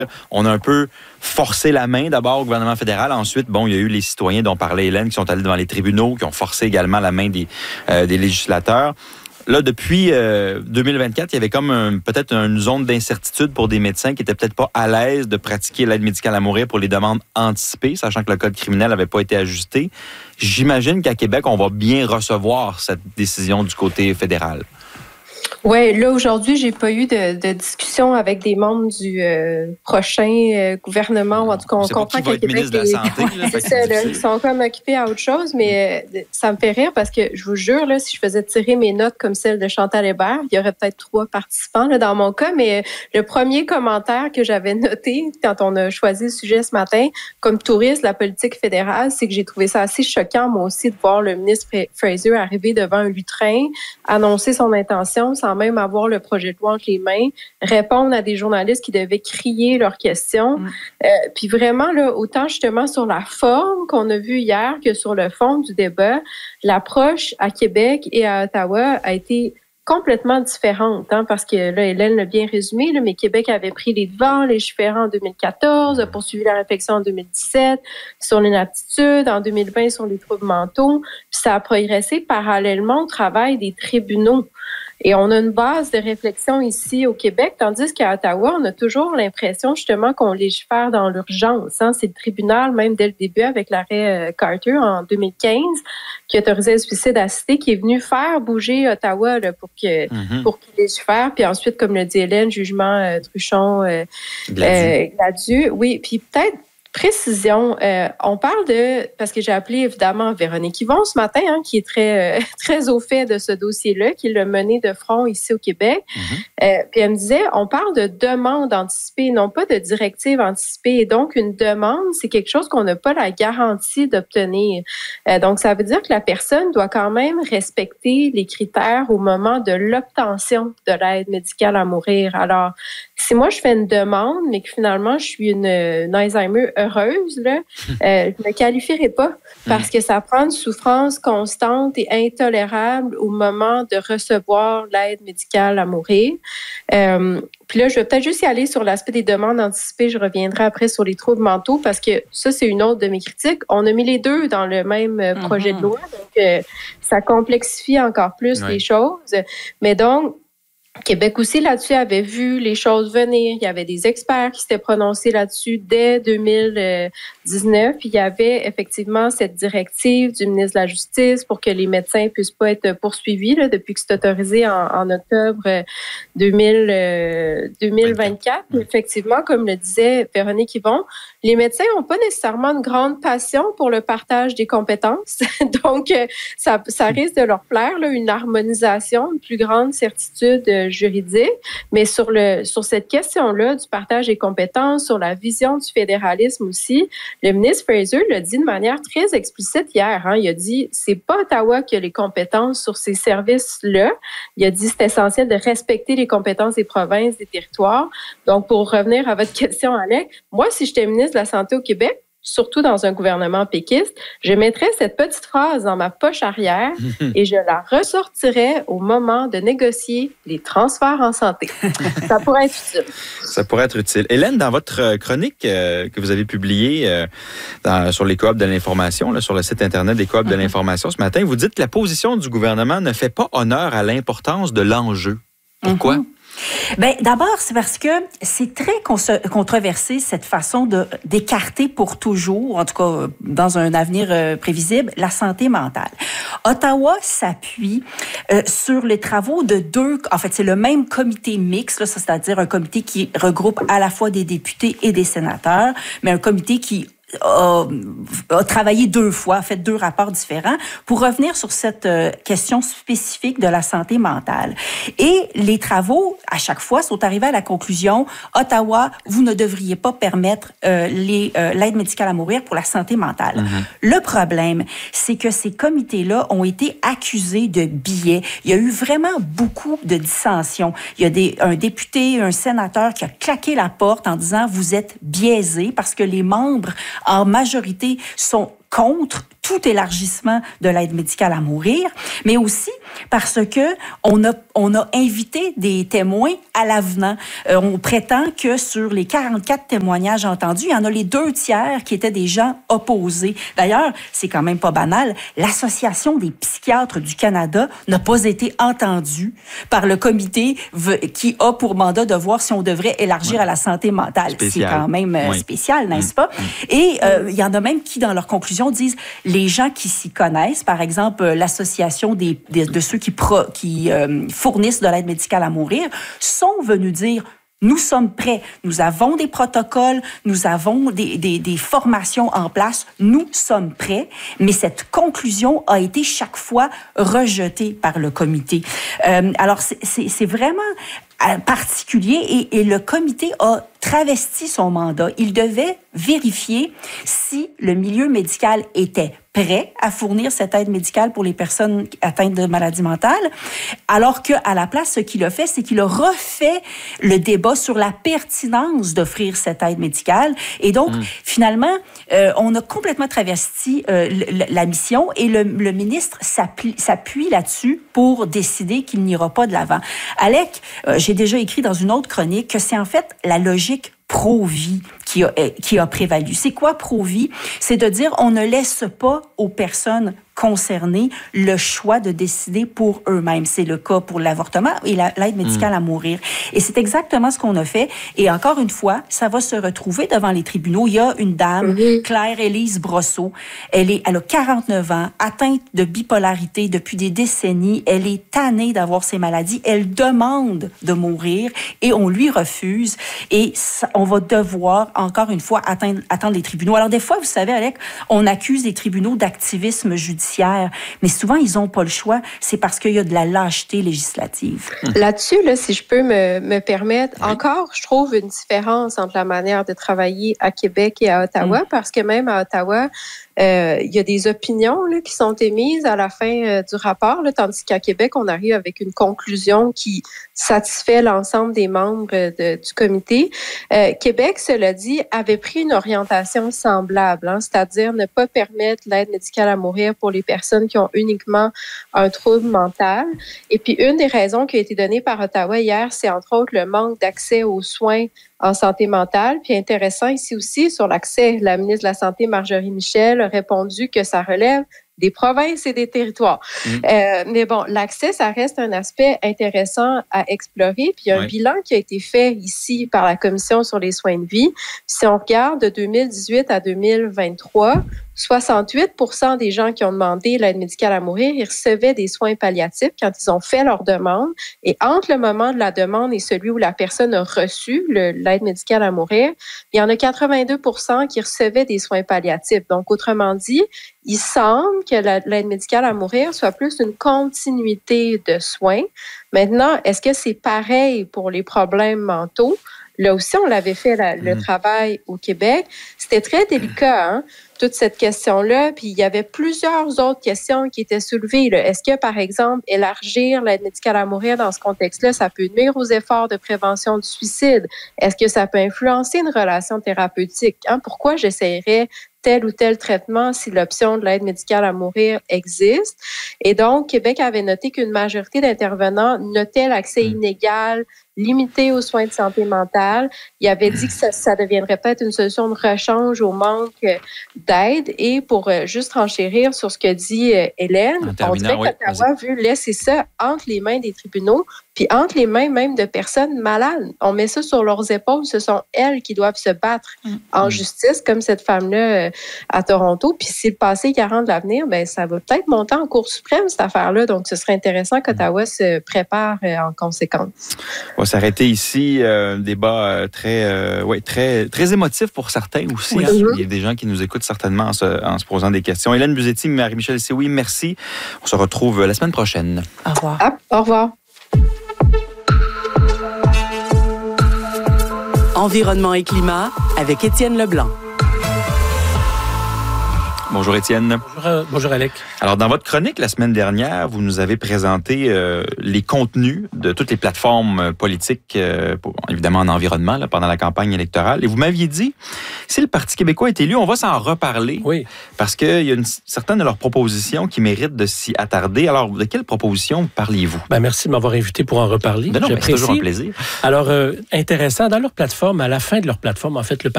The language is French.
On a un peu forcé la main d'abord au gouvernement fédéral. Ensuite, bon, il y a eu les citoyens dont parlait Hélène qui sont allés devant les tribunaux, qui ont forcé également la main des législateurs. Là, depuis 2024, il y avait comme peut-être une zone d'incertitude pour des médecins qui n'étaient peut-être pas à l'aise de pratiquer l'aide médicale à mourir pour les demandes anticipées, sachant que le code criminel n'avait pas été ajusté. J'imagine qu'à Québec, on va bien recevoir cette décision du côté fédéral. Oui, là, aujourd'hui, j'ai pas eu de discussion avec des membres du prochain gouvernement. Ou en tout cas, on comprend qu'à Québec, ils sont comme occupés à autre chose, mais ça me fait rire parce que je vous jure, là, si je faisais tirer mes notes comme celle de Chantal Hébert, il y aurait peut-être 3 participants là, dans mon cas, mais le premier commentaire que j'avais noté quand on a choisi le sujet ce matin, comme touriste, la politique fédérale, c'est que j'ai trouvé ça assez choquant, moi aussi, de voir le ministre Fraser arriver devant un lutrin, annoncer son intention sans même avoir le projet de loi entre les mains, répondre à des journalistes qui devaient crier leurs questions. Puis vraiment, là, autant justement sur la forme qu'on a vu hier que sur le fond du débat, l'approche à Québec et à Ottawa a été complètement différente, parce que là, Hélène l'a bien résumé, là, mais Québec avait pris les devants, légiférant en 2014, a poursuivi la réflexion en 2017 sur l'inaptitude, en 2020 sur les troubles mentaux, puis ça a progressé parallèlement au travail des tribunaux. Et on a une base de réflexion ici au Québec, tandis qu'à Ottawa, on a toujours l'impression justement qu'on légifère dans l'urgence. C'est le tribunal, même dès le début, avec l'arrêt Carter en 2015, qui autorisait le suicide assisté, qui est venu faire bouger Ottawa là, pour qu'il légifère. Puis ensuite, comme le dit Hélène, jugement Truchon, Gladu. Oui, puis peut-être précision, on parle parce que j'ai appelé évidemment Véronique Yvon ce matin, qui est très au fait de ce dossier-là, qui l'a mené de front ici au Québec. Puis elle me disait, on parle de demande anticipée, non pas de directive anticipée. Et donc, une demande, c'est quelque chose qu'on n'a pas la garantie d'obtenir. Donc, ça veut dire que la personne doit quand même respecter les critères au moment de l'obtention de l'aide médicale à mourir. Alors, si moi, je fais une demande, mais que finalement, je suis une Alzheimer heureuse, là, je ne me qualifierai pas parce que ça prend une souffrance constante et intolérable au moment de recevoir l'aide médicale à mourir. Puis là, je vais peut-être juste y aller sur l'aspect des demandes anticipées. Je reviendrai après sur les troubles mentaux parce que ça, c'est une autre de mes critiques. On a mis les deux dans le même projet de loi, donc ça complexifie encore plus les choses. Mais donc, Québec aussi, là-dessus, avait vu les choses venir. Il y avait des experts qui s'étaient prononcés là-dessus dès 2019. Puis il y avait effectivement cette directive du ministre de la Justice pour que les médecins puissent pas être poursuivis là, depuis que c'est autorisé en octobre 2024. Effectivement, comme le disait Véronique Yvon, les médecins n'ont pas nécessairement une grande passion pour le partage des compétences. Donc, ça risque de leur plaire, là, une harmonisation, une plus grande certitude juridique. Mais sur cette question-là du partage des compétences, sur la vision du fédéralisme aussi, le ministre Fraser l'a dit de manière très explicite hier. Il a dit, c'est pas Ottawa qui a les compétences sur ces services-là. Il a dit, c'est essentiel de respecter les compétences des provinces, des territoires. Donc, pour revenir à votre question, Alex, moi, si j'étais ministre de la Santé au Québec, surtout dans un gouvernement péquiste, je mettrais cette petite phrase dans ma poche arrière et je la ressortirais au moment de négocier les transferts en santé. Ça pourrait être utile. Ça pourrait être utile. Hélène, dans votre chronique que vous avez publiée sur les coops de l'information, là, sur le site Internet des coops de l'information ce matin, vous dites que la position du gouvernement ne fait pas honneur à l'importance de l'enjeu. Pourquoi? Bien, d'abord, c'est parce que c'est très controversé cette façon d'écarter pour toujours, en tout cas dans un avenir prévisible, la santé mentale. Ottawa s'appuie sur les travaux de en fait, c'est le même comité mixte, là, c'est-à-dire un comité qui regroupe à la fois des députés et des sénateurs, mais un comité qui a travaillé 2 fois, a fait 2 rapports différents pour revenir sur cette question spécifique de la santé mentale. Et les travaux, à chaque fois, sont arrivés à la conclusion, Ottawa, vous ne devriez pas permettre l'aide médicale à mourir pour la santé mentale. Le problème, c'est que ces comités-là ont été accusés de biais. Il y a eu vraiment beaucoup de dissensions. Il y a un député, un sénateur qui a claqué la porte en disant, vous êtes biaisés parce que les membres en majorité sont contre tout élargissement de l'aide médicale à mourir, mais aussi parce que on a invité des témoins à l'avenant. On prétend que sur les 44 témoignages entendus, il y en a les 2/3 qui étaient des gens opposés. D'ailleurs, c'est quand même pas banal, l'Association des psychiatres du Canada n'a pas été entendue par le comité qui a pour mandat de voir si on devrait élargir à la santé mentale. Spécial. C'est quand même spécial, n'est-ce pas? Et il y en a même qui, dans leurs conclusions, disent les gens qui s'y connaissent, par exemple, l'association de ceux qui fournissent de l'aide médicale à mourir, sont venus dire nous sommes prêts, nous avons des protocoles, nous avons des formations en place, nous sommes prêts, mais cette conclusion a été chaque fois rejetée par le comité. Alors, c'est vraiment particulier et le comité a travesti son mandat. Il devait vérifier si le milieu médical était prêt à fournir cette aide médicale pour les personnes atteintes de maladies mentales, alors qu'à la place, ce qu'il a fait, c'est qu'il a refait le débat sur la pertinence d'offrir cette aide médicale. Et donc, finalement, on a complètement travesti la mission et le ministre s'appuie là-dessus pour décider qu'il n'ira pas de l'avant. Alec, j'ai déjà écrit dans une autre chronique que c'est en fait la logique pro-vie qui a prévalu. C'est quoi pro-vie? C'est de dire on ne laisse pas aux personnes concernées le choix de décider pour eux-mêmes. C'est le cas pour l'avortement et l'aide médicale à mourir. Et c'est exactement ce qu'on a fait. Et encore une fois, ça va se retrouver devant les tribunaux. Il y a une dame, Claire-Élise Brosseau. Elle a 49 ans, atteinte de bipolarité depuis des décennies. Elle est tannée d'avoir ces maladies. Elle demande de mourir et on lui refuse. Et on va devoir, encore une fois, attendre les tribunaux. Alors, des fois, vous savez, Alec, on accuse les tribunaux d'activisme judiciaire, mais souvent, ils n'ont pas le choix. C'est parce qu'il y a de la lâcheté législative. Là-dessus, si je peux me permettre, encore, je trouve une différence entre la manière de travailler à Québec et à Ottawa, parce que même à Ottawa, il y a des opinions qui sont émises à la fin du rapport, tandis qu'à Québec, on arrive avec une conclusion qui satisfait l'ensemble des membres du comité. Québec, cela dit, avait pris une orientation semblable, c'est-à-dire ne pas permettre l'aide médicale à mourir pour les personnes qui ont uniquement un trouble mental. Et puis, une des raisons qui a été donnée par Ottawa hier, c'est entre autres le manque d'accès aux soins en santé mentale. Puis intéressant ici aussi, sur l'accès, la ministre de la Santé, Marjorie Michel, a répondu que ça relève des provinces et des territoires. Mais bon, l'accès, ça reste un aspect intéressant à explorer. Puis il y a un bilan qui a été fait ici par la Commission sur les soins de vie. Puis si on regarde de 2018 à 2023, 68% des gens qui ont demandé l'aide médicale à mourir, ils recevaient des soins palliatifs quand ils ont fait leur demande. Et entre le moment de la demande et celui où la personne a reçu l'aide médicale à mourir, il y en a 82% qui recevaient des soins palliatifs. Donc, autrement dit, il semble que l'aide médicale à mourir soit plus une continuité de soins. Maintenant, est-ce que c'est pareil pour les problèmes mentaux? Là aussi, on l'avait fait le travail au Québec. C'était très délicat, toute cette question-là. Puis il y avait plusieurs autres questions qui étaient soulevées. Est-ce que, par exemple, élargir l'aide médicale à mourir dans ce contexte-là, ça peut nuire aux efforts de prévention du suicide? Est-ce que ça peut influencer une relation thérapeutique? Pourquoi j'essayerais tel ou tel traitement si l'option de l'aide médicale à mourir existe? Et donc, Québec avait noté qu'une majorité d'intervenants notaient l'accès inégal, limité aux soins de santé mentale. Il avait dit que ça deviendrait peut-être une solution de rechange au manque d'aide. Et pour juste renchérir sur ce que dit Hélène, on dirait qu'Ottawa veut laisser ça entre les mains des tribunaux, puis entre les mains même de personnes malades. On met ça sur leurs épaules. Ce sont elles qui doivent se battre en justice, comme cette femme-là à Toronto. Puis si le passé garant de l'avenir, ben ça va peut-être monter en Cour suprême, cette affaire-là. Donc, ce serait intéressant qu'Ottawa se prépare en conséquence. On va s'arrêter ici. Débat très émotif pour certains aussi. Oui. Il y a des gens qui nous écoutent certainement en se posant des questions. Hélène Buzetti, Marie-Michel Sioui, merci. On se retrouve la semaine prochaine. Au revoir. Au revoir. Environnement et climat avec Étienne Leblanc. Bonjour Étienne. Bonjour Alec. Alors, dans votre chronique la semaine dernière, vous nous avez présenté les contenus de toutes les plateformes politiques, évidemment en environnement, là, pendant la campagne électorale. Et vous m'aviez dit, si le Parti québécois est élu, on va s'en reparler. Oui. Parce qu'il y a certaines de leurs propositions qui méritent de s'y attarder. Alors, de quelles propositions parliez-vous? Merci de m'avoir invité pour en reparler. C'est toujours un plaisir. Alors, intéressant, dans leur plateforme, à la fin de leur plateforme, en fait, le